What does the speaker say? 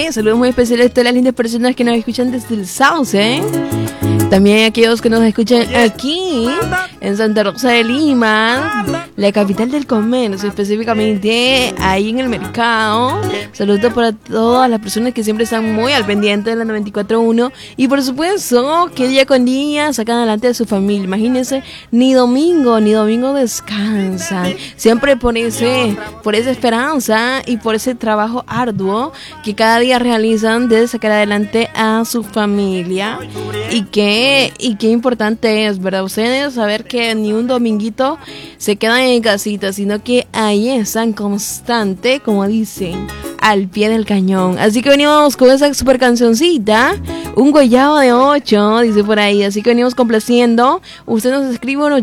Saludos muy especiales a todas las lindas personas que nos escuchan desde el Sauce, También aquellos que nos escuchan aquí en Santa Rosa de Lima, la capital del comercio, específicamente ahí en el mercado. Saludos para todas las personas que siempre están muy al pendiente de la 94.1 y por supuesto que día con día sacan adelante a su familia. Imagínense, ni domingo descansan, siempre por esa esperanza y por ese trabajo arduo que cada día realizan de sacar adelante a su familia. Y qué importante es, ¿verdad? Ustedes saber que ni un dominguito se quedan en casita, sino que ahí están constante, como dicen, al pie del cañón. Así que venimos con esa super cancioncita, un guayabo de 8, dice por ahí. Así que venimos complaciendo. Usted nos escribe